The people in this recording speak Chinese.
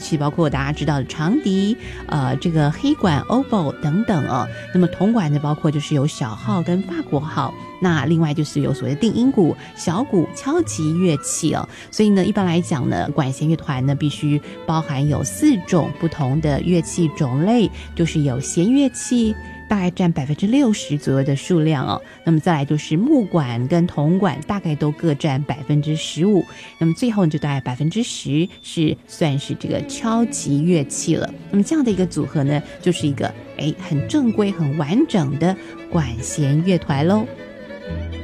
器，包括大家知道的长笛、这个黑管、oboe 等等哦。那么铜管呢，包括就是有小号跟法国号，那另外就是有所谓的定音鼓、小鼓、敲击乐器哦。所以呢，一般来讲呢，管弦乐团呢必须包含有4种不同的乐器种类，就是有弦乐器，大概占60%左右的数量哦。那么再来就是木管跟铜管，大概都各占15%。那么最后就大概10%是算是这个敲击乐器了。那么这样的一个组合呢，就是一个很正规、很完整的管弦乐团喽。